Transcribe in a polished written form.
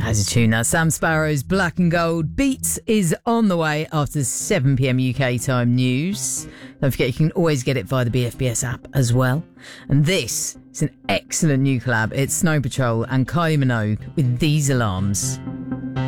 As a tune, that Sam Sparrow's Black and Gold. Beats is on the way after 7pm UK time news. Don't forget you can always get it via the BFBS app as well. And this is an excellent new collab. It's Snow Patrol and Kylie Minogue with These Alarms.